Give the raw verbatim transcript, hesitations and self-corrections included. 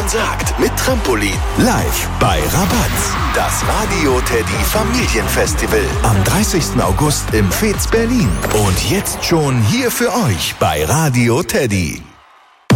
schon sagt, mit Trampolin. Live bei Rabatz. Das Radio Teddy Familienfestival. Am dreißigsten August im Fez Berlin. Und jetzt schon hier für euch bei Radio Teddy.